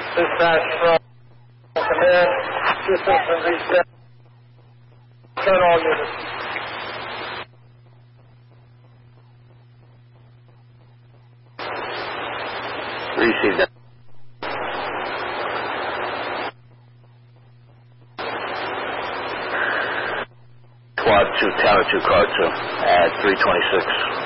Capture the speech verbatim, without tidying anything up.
Dispatch from command. Distance from reset. Turn all units. Receive that. Quad two, Tower two, Car two, at three twenty-six.